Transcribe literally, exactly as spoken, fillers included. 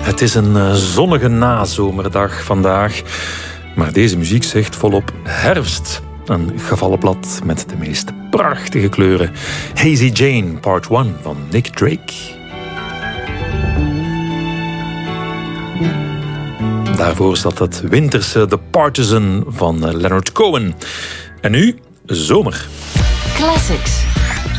Het is een zonnige nazomerdag vandaag, maar deze muziek zegt volop herfst. Een gevallen blad met de meest prachtige kleuren. Hazy Jane, part one van Nick Drake. Daarvoor zat het winterse The Partisan van Leonard Cohen. En nu zomer. Classics.